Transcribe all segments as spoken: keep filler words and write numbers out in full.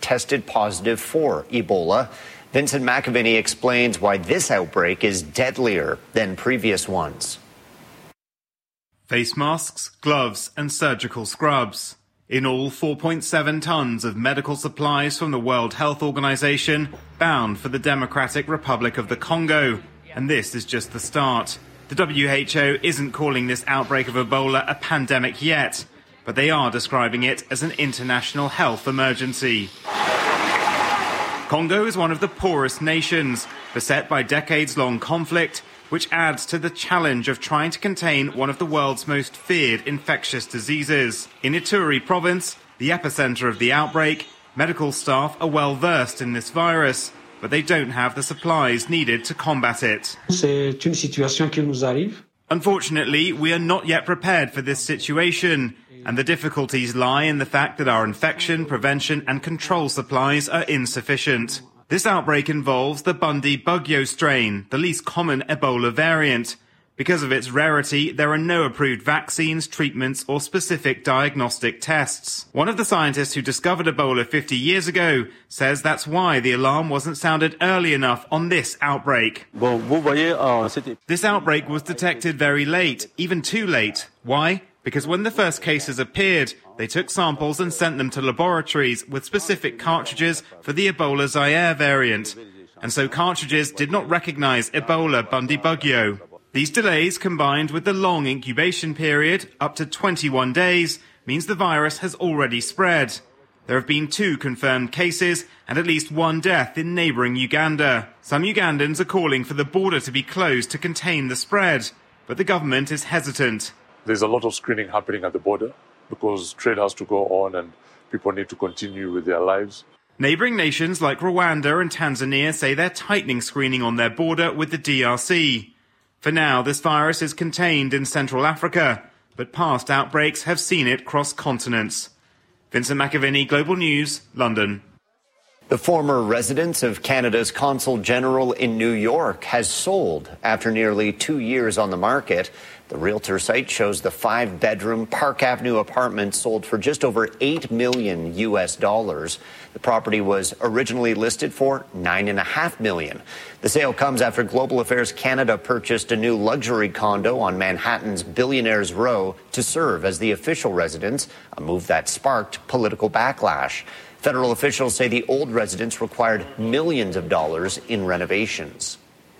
tested positive for Ebola. Vincent McAviney explains why this outbreak is deadlier than previous ones. Face masks, gloves and surgical scrubs. In all, four point seven tons of medical supplies from the World Health Organization bound for the Democratic Republic of the Congo. And this is just the start. The W H O isn't calling this outbreak of Ebola a pandemic yet, but they are describing it as an international health emergency. Congo is one of the poorest nations, beset by decades-long conflict, which adds to the challenge of trying to contain one of the world's most feared infectious diseases. In Ituri province, the epicenter of the outbreak, medical staff are well versed in this virus, but they don't have the supplies needed to combat it. C'est une situation qui nous arrive. Unfortunately, we are not yet prepared for this situation, and the difficulties lie in the fact that our infection, prevention and control supplies are insufficient. This outbreak involves the Bundibugyo strain, the least common Ebola variant. Because of its rarity, there are no approved vaccines, treatments or specific diagnostic tests. One of the scientists who discovered Ebola fifty years ago says that's why the alarm wasn't sounded early enough on this outbreak. This outbreak was detected very late, even too late. Why? Because when the first cases appeared, they took samples and sent them to laboratories with specific cartridges for the Ebola Zaire variant. And so cartridges did not recognize Ebola Bundibugyo. These delays, combined with the long incubation period, up to twenty-one days, means the virus has already spread. There have been two confirmed cases and at least one death in neighbouring Uganda. Some Ugandans are calling for the border to be closed to contain the spread, but the government is hesitant. There's a lot of screening happening at the border because trade has to go on and people need to continue with their lives. Neighbouring nations like Rwanda and Tanzania say they're tightening screening on their border with the D R C. For now, this virus is contained in Central Africa, but past outbreaks have seen it cross continents. Vincent McAviney, Global News, London. The former residence of Canada's Consul General in New York has sold after nearly two years on the market. The realtor site shows the five-bedroom Park Avenue apartment sold for just over eight million U S dollars. The property was originally listed for nine and a half million. The sale comes after Global Affairs Canada purchased a new luxury condo on Manhattan's Billionaires Row to serve as the official residence, a move that sparked political backlash. Federal officials say the old residence required millions of dollars in renovations.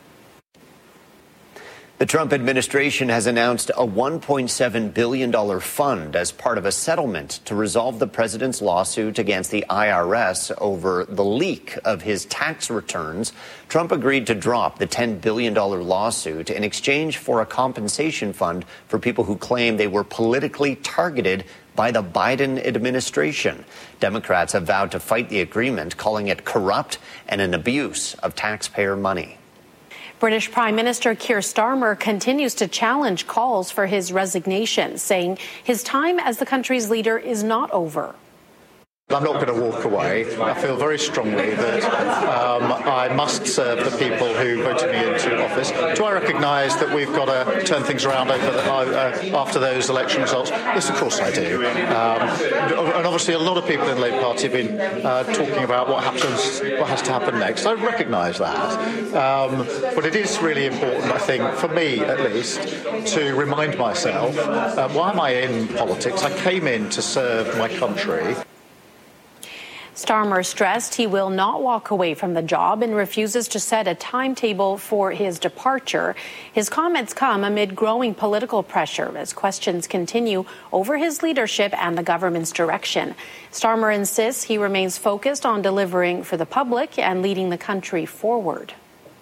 The Trump administration has announced a one point seven billion dollars fund as part of a settlement to resolve the president's lawsuit against the I R S over the leak of his tax returns. Trump agreed to drop the ten billion dollars lawsuit in exchange for a compensation fund for people who claim they were politically targeted by the Biden administration. Democrats have vowed to fight the agreement, calling it corrupt and an abuse of taxpayer money. British Prime Minister Keir Starmer continues to challenge calls for his resignation, saying his time as the country's leader is not over. I'm not going to walk away. I feel very strongly that um, I must serve the people who voted me into office. Do I recognise that we've got to turn things around over the, uh, after those election results? Yes, of course I do. Um, and obviously a lot of people in the Labour Party have been uh, talking about what happens, what has to happen next. I recognise that. Um, but it is really important, I think, for me at least, to remind myself, uh, why am I in politics? I came in to serve my country. Starmer stressed he will not walk away from the job and refuses to set a timetable for his departure. His comments come amid growing political pressure as questions continue over his leadership and the government's direction. Starmer insists he remains focused on delivering for the public and leading the country forward.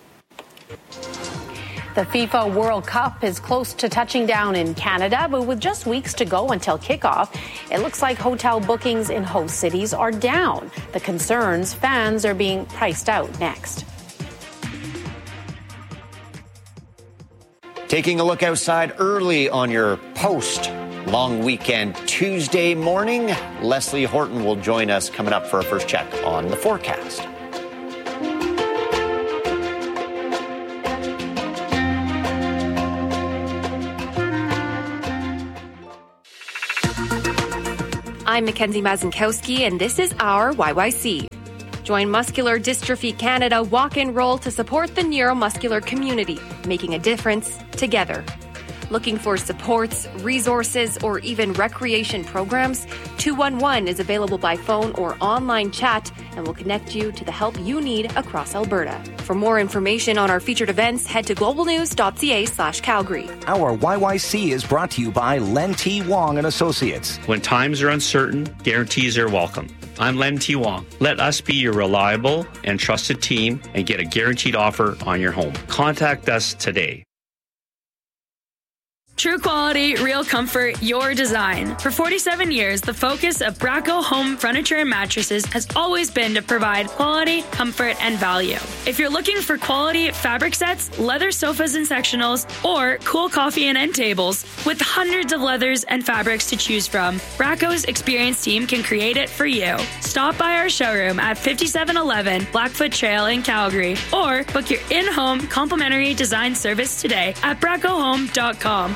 The FIFA World Cup is close to touching down in Canada, but with just weeks to go until kickoff, it looks like hotel bookings in host cities are down. The concerns fans are being priced out next. Taking a look outside early on your post-long weekend Tuesday morning, Leslie Horton will join us coming up for a first check on the forecast. I'm Mackenzie Mazinkowski, and this is our Y Y C. Join Muscular Dystrophy Canada Walk and Roll to support the neuromuscular community, making a difference together. Looking for supports, resources, or even recreation programs? two one one is available by phone or online chat and will connect you to the help you need across Alberta. For more information on our featured events, head to globalnews.ca slash Calgary. Our Y Y C is brought to you by Len T. Wong and Associates. When times are uncertain, guarantees are welcome. I'm Len T. Wong. Let us be your reliable and trusted team and get a guaranteed offer on your home. Contact us today. True quality, real comfort, your design. For forty-seven years, the focus of Bracco Home Furniture and Mattresses has always been to provide quality, comfort, and value. If you're looking for quality fabric sets, leather sofas and sectionals, or cool coffee and end tables, with hundreds of leathers and fabrics to choose from, Bracco's experienced team can create it for you. Stop by our showroom at fifty-seven eleven Blackfoot Trail in Calgary, or book your in-home complimentary design service today at bracco home dot com.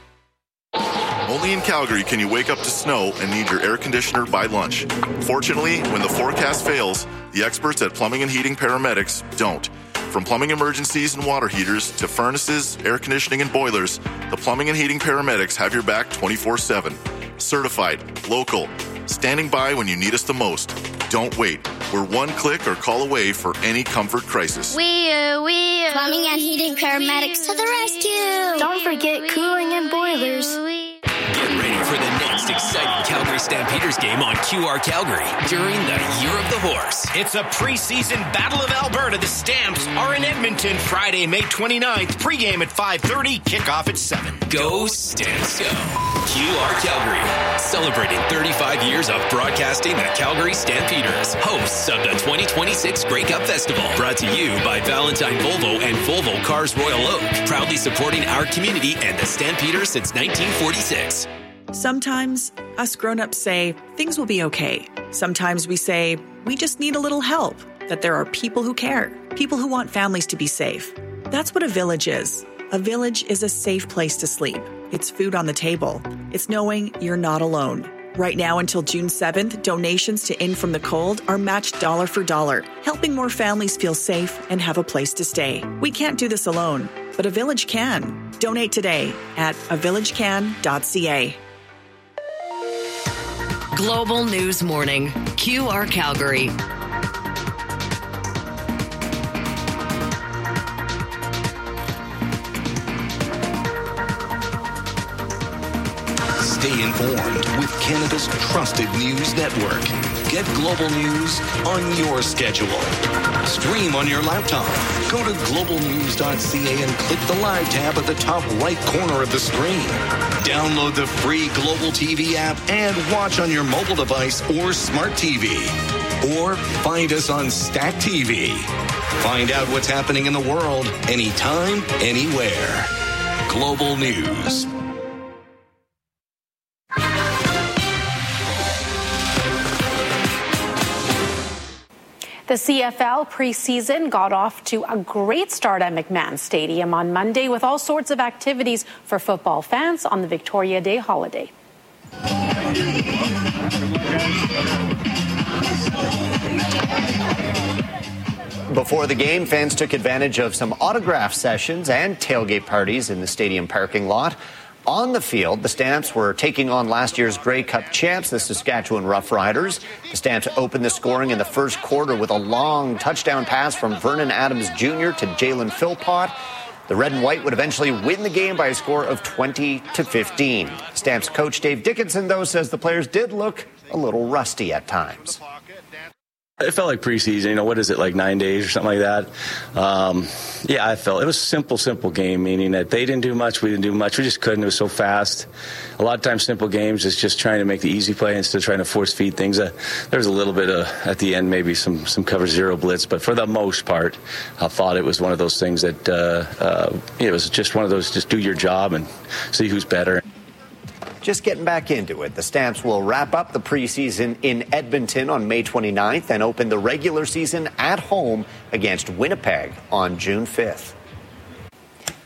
Only in Calgary can you wake up to snow and need your air conditioner by lunch. Fortunately, when the forecast fails, the experts at Plumbing and Heating Paramedics don't. From plumbing emergencies and water heaters to furnaces, air conditioning, and boilers, the Plumbing and Heating Paramedics have your back twenty-four seven. Certified, local, standing by when you need us the most. Don't wait. We're one click or call away for any comfort crisis. We, uh, we, uh, Plumbing and Heating Paramedics to the rescue. Don't forget cooling and boilers. Get ready for the next exciting Calgary Stampeders game on Q R Calgary during the Year of the Horse. It's a preseason Battle of Alberta. The Stamps are in Edmonton Friday, May twenty-ninth. Pregame at five thirty, kickoff at seven. Go Stamps go. Q R Calgary, celebrating thirty-five years of broadcasting the Calgary Stampeders, hosts of the twenty twenty-six Grey Cup Festival. Brought to you by Valentine Volvo and Volvo Cars Royal Oak, proudly supporting our community and the Stampeders since nineteen forty-six. Sometimes us grown-ups say things will be okay. Sometimes we say we just need a little help, that there are people who care, people who want families to be safe. That's what a village is. A village is a safe place to sleep. It's food on the table. It's knowing you're not alone. Right now until June seventh, donations to In From the Cold are matched dollar for dollar, helping more families feel safe and have a place to stay. We can't do this alone, but a village can. Donate today at a village can dot c a. Global News Morning, Q R Calgary. Stay informed with Canada's trusted news network. Get Global News on your schedule. Stream on your laptop. Go to global news dot c a and click the live tab at the top right corner of the screen. Download the free Global T V app and watch on your mobile device or smart T V. Or find us on Stack T V. Find out what's happening in the world anytime, anywhere. Global News. The C F L preseason got off to a great start at McMahon Stadium on Monday with all sorts of activities for football fans on the Victoria Day holiday. Before the game, fans took advantage of some autograph sessions and tailgate parties in the stadium parking lot. On the field, the Stamps were taking on last year's Grey Cup champs, the Saskatchewan Roughriders. The Stamps opened the scoring in the first quarter with a long touchdown pass from Vernon Adams Junior to Jalen Philpott. The Red and White would eventually win the game by a score of twenty to fifteen. Stamps coach Dave Dickinson, though, says the players did look a little rusty at times. It felt like preseason, you know, what is it, like nine days or something like that? Um, yeah, I felt it was a simple, simple game, meaning that they didn't do much, we didn't do much. We just couldn't. It was so fast. A lot of times simple games is just trying to make the easy play instead of trying to force feed things. Uh, there was a little bit of, at the end, maybe some, some cover zero blitz, but for the most part, I thought it was one of those things that uh, uh, it was just one of those, just do your job and see who's better. Just getting back into it. The Stamps will wrap up the preseason in Edmonton on May twenty-ninth and open the regular season at home against Winnipeg on June fifth.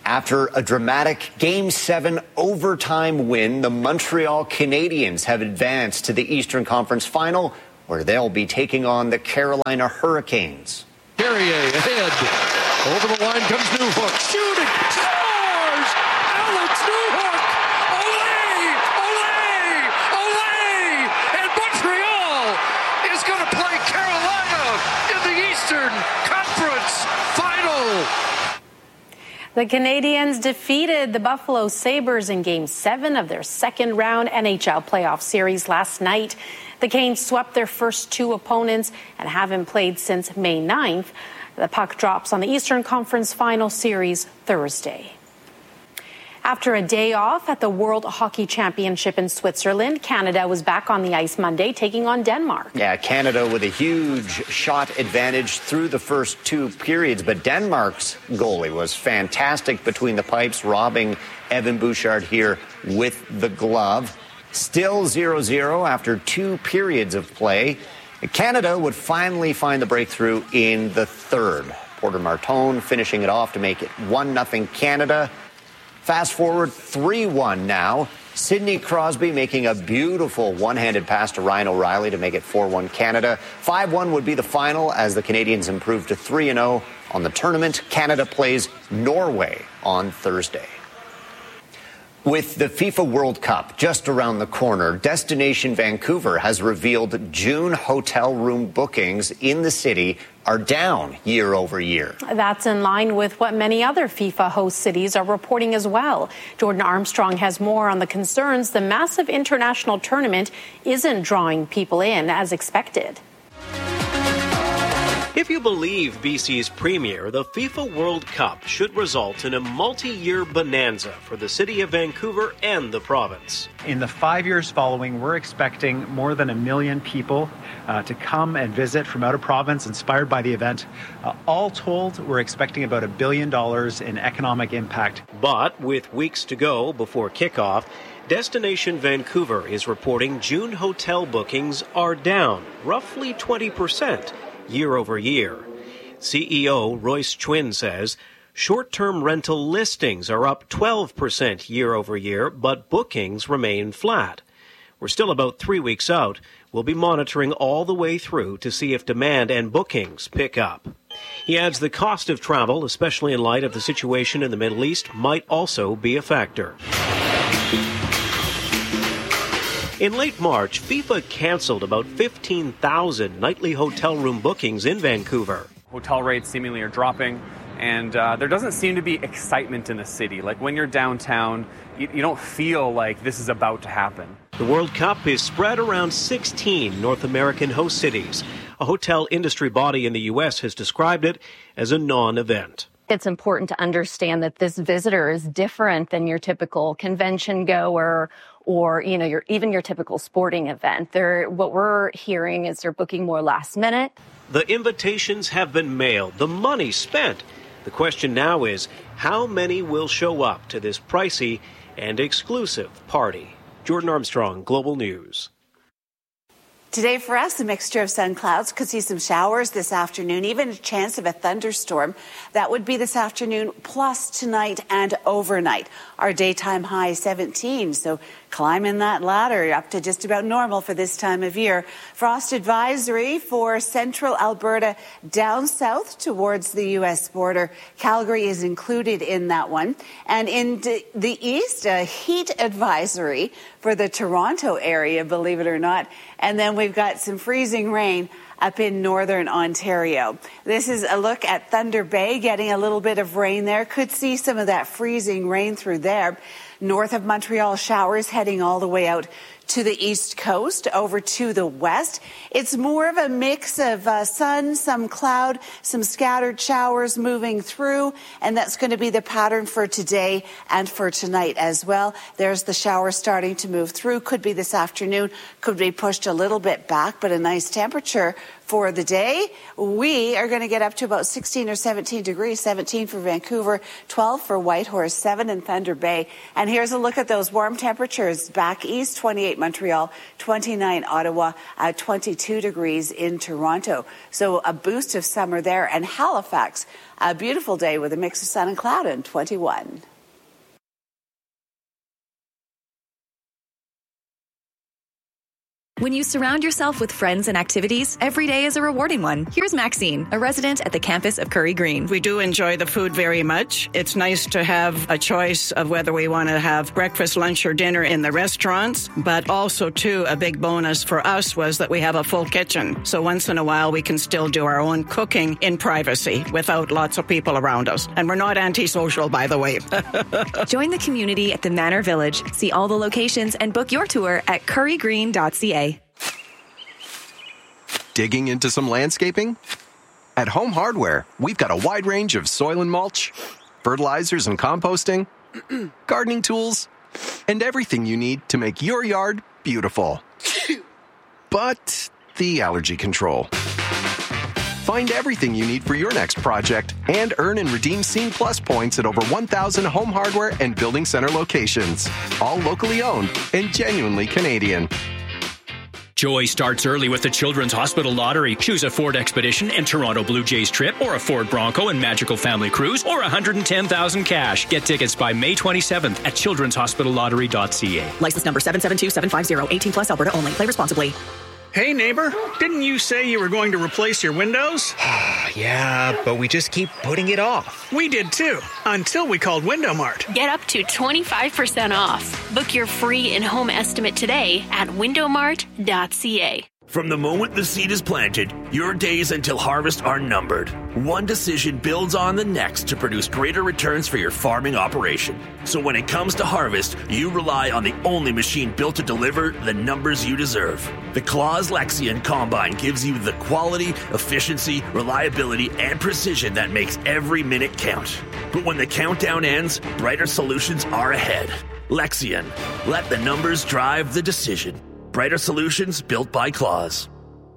After a dramatic Game seven overtime win, the Montreal Canadiens have advanced to the Eastern Conference Final, where they'll be taking on the Carolina Hurricanes. Carrier ahead. Over the line comes Newhook. Shooting. Scores! Alex Newhook! Olé! Olé! Olé! And Montreal is going to play Carolina in the Eastern Conference Final. The Canadiens defeated the Buffalo Sabres in Game seven of their second round N H L playoff series last night. The Canes swept their first two opponents and haven't played since May ninth. The puck drops on the Eastern Conference Final Series Thursday. After a day off at the World Hockey Championship in Switzerland, Canada was back on the ice Monday, taking on Denmark. Yeah, Canada with a huge shot advantage through the first two periods, but Denmark's goalie was fantastic between the pipes, robbing Evan Bouchard here with the glove. Still zero zero after two periods of play. Canada would finally find the breakthrough in the third. Porter Martone finishing it off to make it one nothing Canada. Fast forward three one now. Sidney Crosby making a beautiful one-handed pass to Ryan O'Reilly to make it four one Canada. five one would be the final as the Canadians improved to three and oh on the tournament. Canada plays Norway on Thursday. With the FIFA World Cup just around the corner, Destination Vancouver has revealed June hotel room bookings in the city are down year over year. That's in line with what many other FIFA host cities are reporting as well. Jordan Armstrong has more on the concerns the massive international tournament isn't drawing people in as expected. If you believe B C's premier, the FIFA World Cup should result in a multi-year bonanza for the city of Vancouver and the province. In the five years following, we're expecting more than a million people uh, to come and visit from out of province, inspired by the event. Uh, all told, we're expecting about a billion dollars in economic impact. But with weeks to go before kickoff, Destination Vancouver is reporting June hotel bookings are down roughly twenty percent. Year over year. C E O Royce Chwin says short-term rental listings are up twelve percent year over year, but bookings remain flat. We're still about three weeks out. We'll be monitoring all the way through to see if demand and bookings pick up. He adds the cost of travel, especially in light of the situation in the Middle East, might also be a factor. In late March, FIFA canceled about fifteen thousand nightly hotel room bookings in Vancouver. Hotel rates seemingly are dropping, and uh, there doesn't seem to be excitement in the city. Like when you're downtown, you, you don't feel like this is about to happen. The World Cup is spread around sixteen North American host cities. A hotel industry body in the U S has described it as a non-event. It's important to understand that this visitor is different than your typical convention goer or, you know, your even your typical sporting event. They're, what we're hearing is they're booking more last minute. The invitations have been mailed, the money spent. The question now is, how many will show up to this pricey and exclusive party? Jordan Armstrong, Global News. Today for us, a mixture of sun clouds. Could see some showers this afternoon, even a chance of a thunderstorm. That would be this afternoon, plus tonight and overnight. Our daytime high seventeen, so climbing that ladder up to just about normal for this time of year. Frost advisory for central Alberta down south towards the U S border. Calgary is included in that one. And in the east, a heat advisory for the Toronto area, believe it or not. And then we've got some freezing rain up in northern Ontario. This is a look at Thunder Bay, getting a little bit of rain there. Could see some of that freezing rain through there. North of Montreal, showers heading all the way out to the east coast, over to the west. It's more of a mix of uh, sun, some cloud, some scattered showers moving through, and that's going to be the pattern for today and for tonight as well. There's the shower starting to move through. Could be this afternoon, could be pushed a little bit back, but a nice temperature for the day. We are going to get up to about sixteen or seventeen degrees, seventeen for Vancouver, twelve for Whitehorse, seven in Thunder Bay. And here's a look at those warm temperatures back east, twenty-eight twenty-eight Montreal, twenty-nine Ottawa, uh, twenty-two degrees in Toronto. So a boost of summer there. And Halifax, a beautiful day with a mix of sun and cloud and twenty-one. When you surround yourself with friends and activities, every day is a rewarding one. Here's Maxine, a resident at the campus of Curry Green. We do enjoy the food very much. It's nice to have a choice of whether we want to have breakfast, lunch, or dinner in the restaurants. But also, too, a big bonus for us was that we have a full kitchen. So once in a while, we can still do our own cooking in privacy without lots of people around us. And we're not antisocial, by the way. Join the community at the Manor Village. See all the locations and book your tour at curry green dot c a. Digging into some landscaping? At Home Hardware, we've got a wide range of soil and mulch, fertilizers and composting, gardening tools, and everything you need to make your yard beautiful. But the allergy control. Find everything you need for your next project and earn and redeem Scene Plus points at over one thousand Home Hardware and Building Center locations. All locally owned and genuinely Canadian. Joy starts early with the Children's Hospital Lottery. Choose a Ford Expedition and Toronto Blue Jays trip, or a Ford Bronco and Magical Family Cruise, or one hundred ten thousand cash. Get tickets by May twenty-seventh at children's hospital lottery dot c a. License number seven seven two seven five zero, eighteen plus, Alberta only. Play responsibly. Hey, neighbor, didn't you say you were going to replace your windows? Yeah, but we just keep putting it off. We did too, until we called Window Mart. Get up to twenty-five percent off. Book your free in-home estimate today at window mart dot c a. From the moment the seed is planted, your days until harvest are numbered. One decision builds on the next to produce greater returns for your farming operation. So when it comes to harvest, you rely on the only machine built to deliver the numbers you deserve. The Claas Lexion Combine gives you the quality, efficiency, reliability, and precision that makes every minute count. But when the countdown ends, brighter solutions are ahead. Lexion. Let the numbers drive the decision. Brighter solutions built by Claas.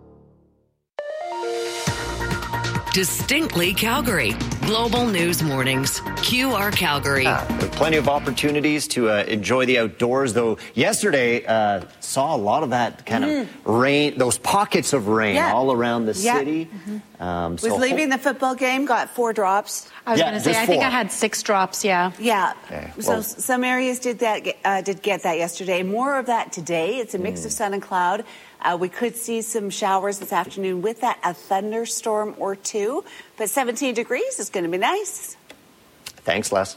Distinctly Calgary. Global News Mornings. Q R Calgary. Ah, there are plenty of opportunities to uh, enjoy the outdoors, though yesterday uh, saw a lot of that kind mm. of rain, those pockets of rain yeah. all around the yeah. city. Mm-hmm. Um, so was leaving the football game, got four drops. I was yeah, going to say, I four. think I had six drops, yeah. Yeah. Okay, so well. some areas did that, uh, did get that yesterday. More of that today. It's a mix mm. of sun and cloud. Uh, we could see some showers this afternoon with that, a thunderstorm or two. But seventeen degrees is going to be nice. Thanks, Les.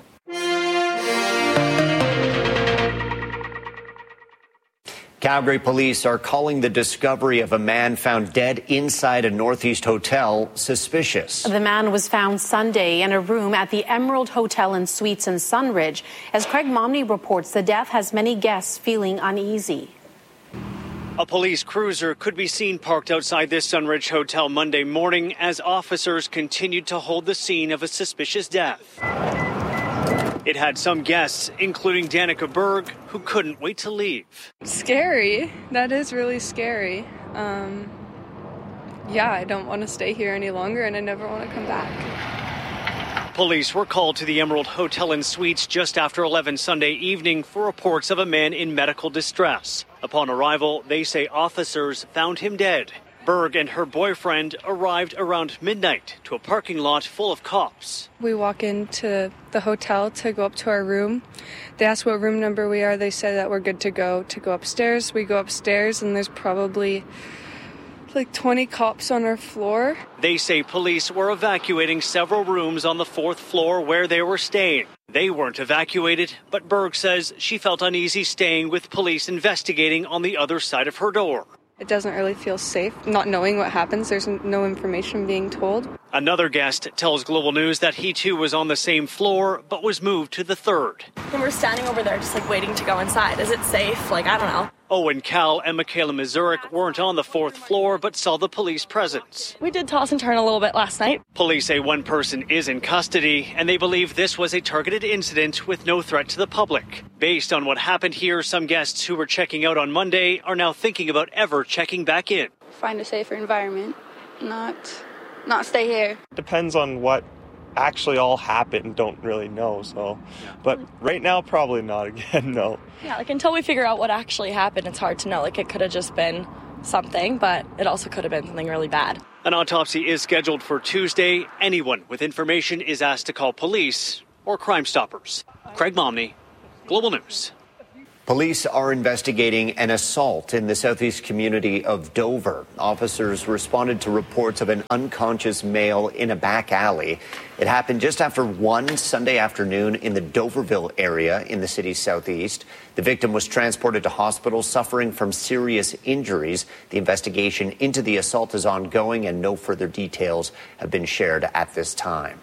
Calgary police are calling the discovery of a man found dead inside a Northeast hotel suspicious. The man was found Sunday in a room at the Emerald Hotel and Suites in Sunridge. As Craig Momney reports, the death has many guests feeling uneasy. A police cruiser could be seen parked outside this Sunridge hotel Monday morning as officers continued to hold the scene of a suspicious death. It had some guests, including Danica Berg, who couldn't wait to leave. Scary. That is really scary. Um, yeah, I don't want to stay here any longer, and I never want to come back. Police were called to the Emerald Hotel and Suites just after eleven Sunday evening for reports of a man in medical distress. Upon arrival, they say officers found him dead. Berg and her boyfriend arrived around midnight to a parking lot full of cops. We walk into the hotel to go up to our room. They ask what room number we are. They say that we're good to go to go upstairs. We go upstairs and there's probably like twenty cops on our floor. They say police were evacuating several rooms on the fourth floor where they were staying. They weren't evacuated, but Berg says she felt uneasy staying with police investigating on the other side of her door. It doesn't really feel safe, not knowing what happens. There's no information being told. Another guest tells Global News that he too was on the same floor, but was moved to the third. And we're standing over there just like waiting to go inside. Is it safe? Like, I don't know. Owen Cal and Michaela Mazurik weren't on the fourth floor, but saw the police presence. We did toss and turn a little bit last night. Police say one person is in custody, and they believe this was a targeted incident with no threat to the public. Based on what happened here, some guests who were checking out on Monday are now thinking about ever checking back in. Find a safer environment, not, not stay here. Depends on what actually all happened, don't really know. So, but right now, probably not again, no. Yeah, like until we figure out what actually happened, it's hard to know. Like it could have just been something, but it also could have been something really bad. An autopsy is scheduled for Tuesday. Anyone with information is asked to call police or Crime Stoppers. Craig Momney, Global News. Police are investigating an assault in the southeast community of Dover. Officers responded to reports of an unconscious male in a back alley. It happened just after one Sunday afternoon in the Doverville area in the city's southeast. The victim was transported to hospital suffering from serious injuries. The investigation into the assault is ongoing and no further details have been shared at this time.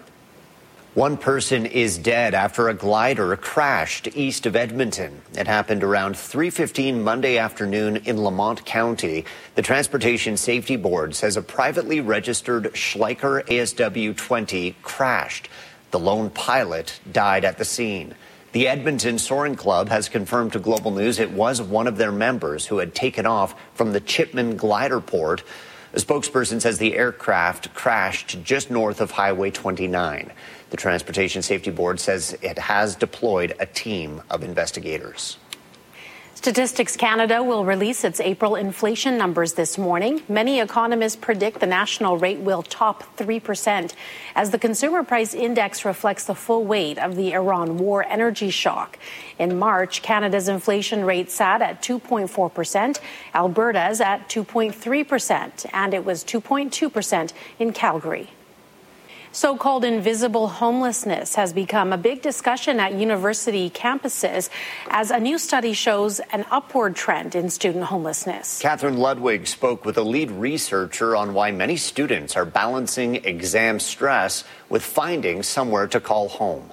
One person is dead after a glider crashed east of Edmonton. It happened around three fifteen Monday afternoon in Lamont County. The Transportation Safety Board says a privately registered Schleicher A S W twenty crashed. The lone pilot died at the scene. The Edmonton Soaring Club has confirmed to Global News it was one of their members who had taken off from the Chipman glider port. A spokesperson says the aircraft crashed just north of Highway twenty-nine. The Transportation Safety Board says it has deployed a team of investigators. Statistics Canada will release its April inflation numbers this morning. Many economists predict the national rate will top three percent as the consumer price index reflects the full weight of the Iran war energy shock. In March, Canada's inflation rate sat at two point four percent, Alberta's at two point three percent, and it was two point two percent in Calgary. So-called invisible homelessness has become a big discussion at university campuses as a new study shows an upward trend in student homelessness. Catherine Ludwig spoke with a lead researcher on why many students are balancing exam stress with finding somewhere to call home.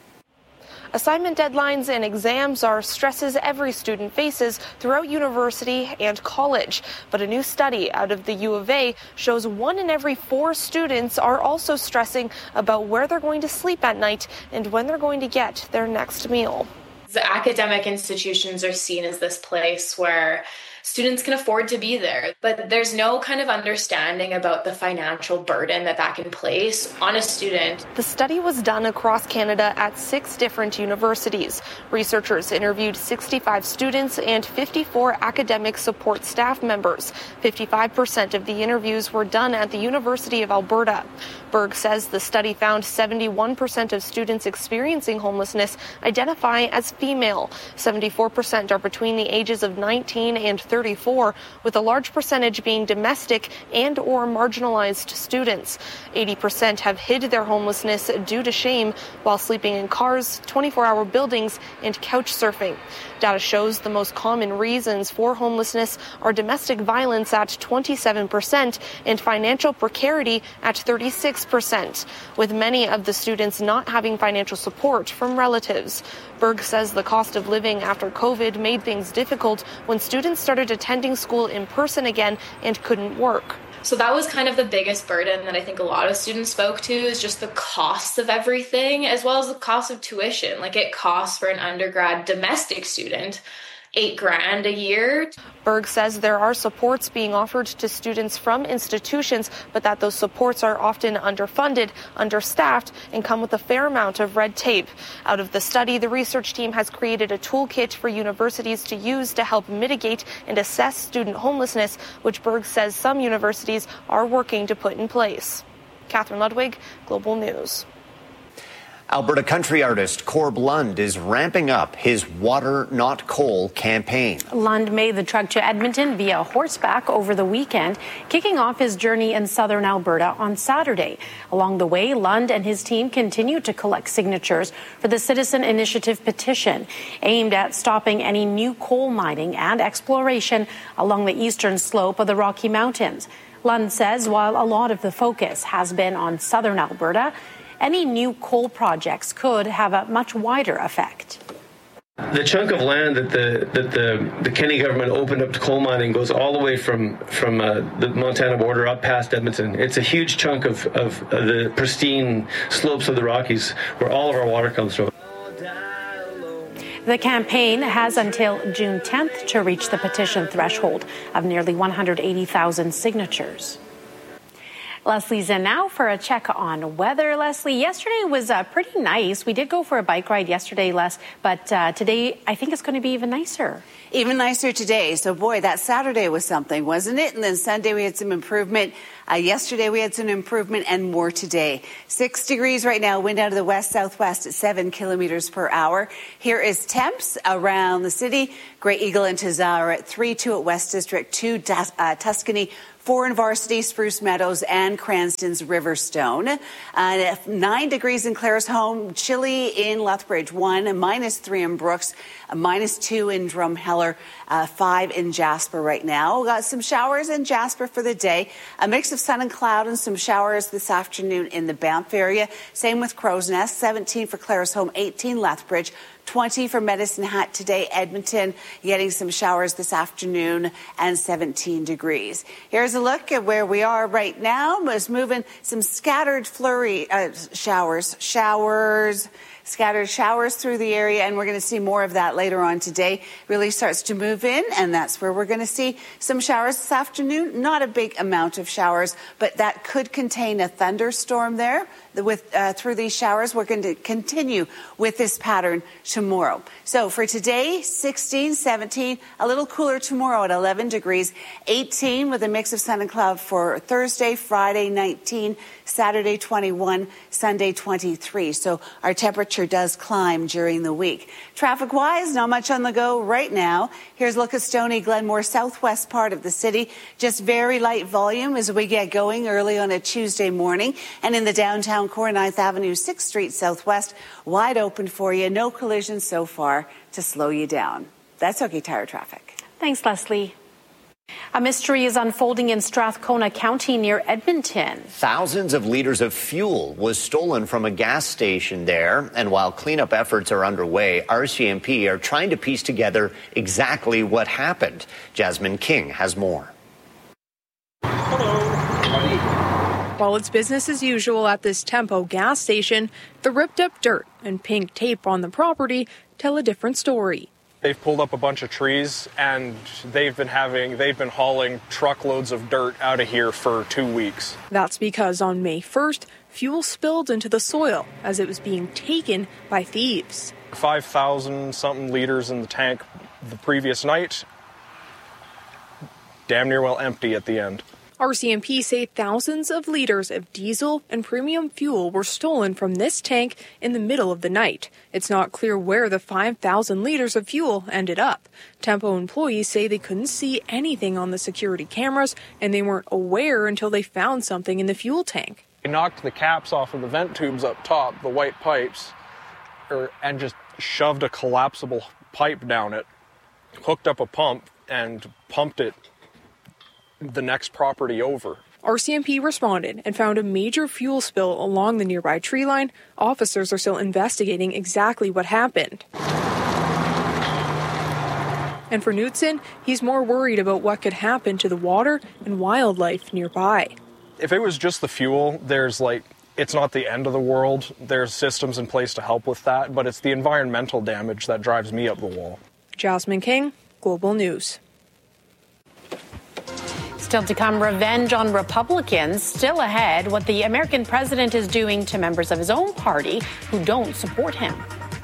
Assignment deadlines and exams are stresses every student faces throughout university and college. But a new study out of the U of A shows one in every four students are also stressing about where they're going to sleep at night and when they're going to get their next meal. The academic institutions are seen as this place where students can afford to be there, but there's no kind of understanding about the financial burden that that can place on a student. The study was done across Canada at six different universities. Researchers interviewed sixty-five students and fifty-four academic support staff members. fifty-five percent of the interviews were done at the University of Alberta. Berg says the study found seventy-one percent of students experiencing homelessness identify as female. seventy-four percent are between the ages of nineteen and thirty-four, with a large percentage being domestic and or marginalized students. eighty percent have hid their homelessness due to shame while sleeping in cars, twenty-four hour buildings, and couch surfing. Data shows the most common reasons for homelessness are domestic violence at twenty-seven percent and financial precarity at thirty-six percent, with many of the students not having financial support from relatives. Berg says the cost of living after COVID made things difficult when students started attending school in person again and couldn't work. So that was kind of the biggest burden that I think a lot of students spoke to, is just the cost of everything, as well as the cost of tuition. Like, it costs for an undergrad domestic student eight grand a year. Berg says there are supports being offered to students from institutions, but that those supports are often underfunded, understaffed, and come with a fair amount of red tape. Out of the study, the research team has created a toolkit for universities to use to help mitigate and assess student homelessness, which Berg says some universities are working to put in place. Catherine Ludwig, Global News. Alberta country artist Corb Lund is ramping up his Water Not Coal campaign. Lund made the trek to Edmonton via horseback over the weekend, kicking off his journey in southern Alberta on Saturday. Along the way, Lund and his team continue to collect signatures for the Citizen Initiative petition aimed at stopping any new coal mining and exploration along the eastern slope of the Rocky Mountains. Lund says while a lot of the focus has been on southern Alberta, any new coal projects could have a much wider effect. The chunk of land that the that the, the Kenney government opened up to coal mining goes all the way from from uh, the Montana border up past Edmonton. It's a huge chunk of, of uh, the pristine slopes of the Rockies where all of our water comes from. The campaign has until June tenth to reach the petition threshold of nearly one hundred eighty thousand signatures. Leslie's in now for a check on weather. Leslie, yesterday was uh, pretty nice. We did go for a bike ride yesterday, Les, but uh, today I think it's going to be even nicer. Even nicer today. So, boy, that Saturday was something, wasn't it? And then Sunday we had some improvement. Uh, yesterday we had some improvement and more today. Six degrees right now, wind out of the west-southwest at seven kilometers per hour. Here is temps around the city. Grey Eagle and Tazara at three, two at West District, two Das- uh, Tuscany, four in Varsity, Spruce Meadows, and Cranston's Riverstone. Uh, nine degrees in Claresholm, chilly in Lethbridge, one, minus three in Brooks, a minus two in Drumheller, uh, five in Jasper right now. Got some showers in Jasper for the day. A mix of sun and cloud and some showers this afternoon in the Banff area. Same with Crow's Nest, seventeen for Claresholm, eighteen Lethbridge, twenty for Medicine Hat today. Edmonton getting some showers this afternoon and seventeen degrees. Here's a look at where we are right now. It's moving some scattered flurry uh, showers, showers, scattered showers through the area, and we're going to see more of that later on today. Really starts to move in, and that's where we're going to see some showers this afternoon. Not a big amount of showers, but that could contain a thunderstorm there. With uh, through these showers, we're going to continue with this pattern tomorrow. So for today, sixteen, seventeen, a little cooler tomorrow at eleven degrees, eighteen with a mix of sun and cloud for Thursday, Friday, nineteen, Saturday, twenty-one, Sunday, twenty-three. So our temperature does climb during the week. Traffic-wise, not much on the go right now. Here's a look at Stony Glenmore, southwest part of the city. Just very light volume as we get going early on a Tuesday morning. And in the downtown core, ninth Avenue, sixth Street Southwest, wide open for you. No collisions so far to slow you down. That's OK Tire traffic. Thanks, Leslie. A mystery is unfolding in Strathcona County near Edmonton. Thousands of liters of fuel was stolen from a gas station there. And while cleanup efforts are underway, R C M P are trying to piece together exactly what happened. Jasmine King has more. While it's business as usual at this Tempo gas station, the ripped up dirt and pink tape on the property tell a different story. They've pulled up a bunch of trees and they've been having, they've been hauling truckloads of dirt out of here for two weeks. That's because on May first, fuel spilled into the soil as it was being taken by thieves. five thousand something liters in the tank the previous night, damn near well empty at the end. R C M P say thousands of liters of diesel and premium fuel were stolen from this tank in the middle of the night. It's not clear where the five thousand liters of fuel ended up. Tempo employees say they couldn't see anything on the security cameras, and they weren't aware until they found something in the fuel tank. They knocked the caps off of the vent tubes up top, the white pipes, er, and just shoved a collapsible pipe down it, hooked up a pump, and pumped it the next property over. R C M P responded and found a major fuel spill along the nearby tree line. Officers are still investigating exactly what happened. And for Knutson, he's more worried about what could happen to the water and wildlife nearby. If it was just the fuel, there's like, it's not the end of the world. There's systems in place to help with that, but it's the environmental damage that drives me up the wall. Jasmine King, Global News. Still to come, revenge on Republicans. Still ahead, what the American president is doing to members of his own party who don't support him.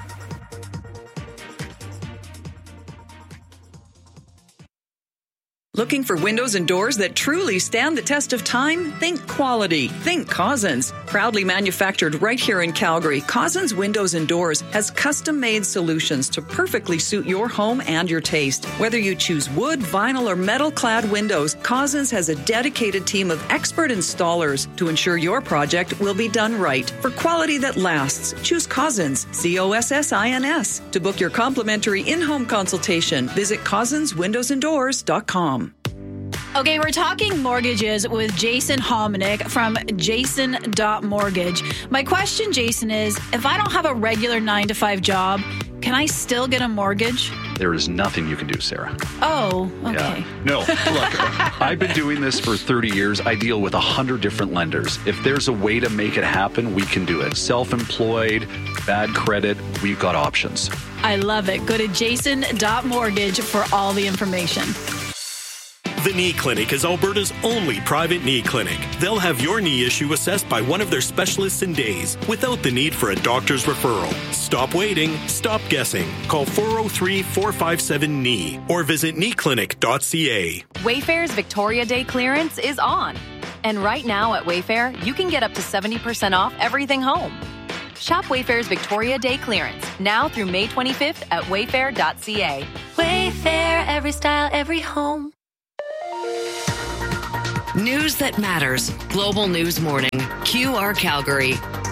Looking for windows and doors that truly stand the test of time? Think quality. Think Cousins. Proudly manufactured right here in Calgary, Cousins Windows and Doors has custom-made solutions to perfectly suit your home and your taste. Whether you choose wood, vinyl, or metal-clad windows, Cousins has a dedicated team of expert installers to ensure your project will be done right. For quality that lasts, choose Cousins, C O S S I N S. To book your complimentary in-home consultation, visit cousins windows and doors dot com. Okay, we're talking mortgages with Jason Hominick from jason dot mortgage. My question, Jason, is if I don't have a regular nine to five job, can I still get a mortgage? There is nothing you can do, Sarah. Oh, okay. Yeah. No, look, I've been doing this for thirty years. I deal with one hundred different lenders. If there's a way to make it happen, we can do it. Self-employed, bad credit, we've got options. I love it. Go to jason dot mortgage for all the information. The Knee Clinic is Alberta's only private knee clinic. They'll have your knee issue assessed by one of their specialists in days without the need for a doctor's referral. Stop waiting. Stop guessing. Call four oh three, four five seven, K N E E or visit knee clinic dot c a. Wayfair's Victoria Day clearance is on. And right now at Wayfair, you can get up to seventy percent off everything home. Shop Wayfair's Victoria Day clearance now through May twenty-fifth at wayfair dot c a. Wayfair, every style, every home. News that matters. Global News Morning. Q R Calgary.